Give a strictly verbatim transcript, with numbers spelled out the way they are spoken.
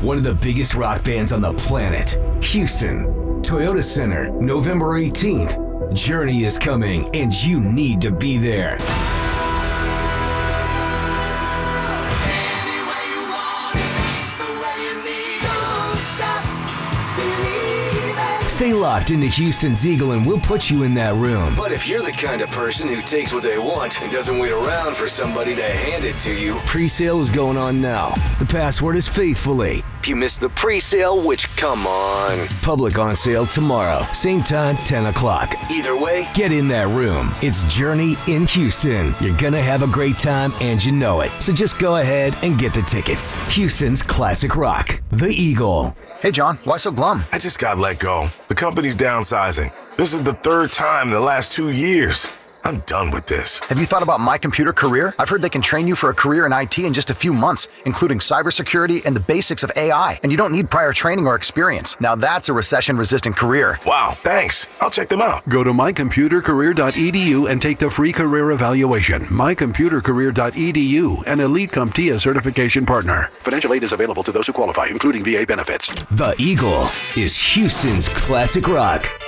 one of the biggest rock bands on the planet. Houston, Toyota Center, November eighteenth. Journey is coming, and you need to be there. Stay locked into Houston's Eagle and we'll put you in that room. But if you're the kind of person who takes what they want and doesn't wait around for somebody to hand it to you, pre-sale is going on now. The password is faithfully. If you missed the pre-sale, which, come on. Public on sale tomorrow. Same time, ten o'clock. Either way, get in that room. It's Journey in Houston. You're gonna have a great time and you know it. So just go ahead and get the tickets. Houston's classic rock. The Eagle. Hey, John, why so glum? I just got let go. The company's downsizing. This is the third time in the last two years. I'm done with this. Have you thought about My Computer Career? I've heard they can train you for a career in I T in just a few months, including cybersecurity and the basics of A I. And you don't need prior training or experience. Now that's a recession-resistant career. Wow, thanks. I'll check them out. Go to my computer career dot e d u and take the free career evaluation. my computer career dot e d u, an Elite CompTIA certification partner. Financial aid is available to those who qualify, including V A benefits. The Eagle is Houston's classic rock.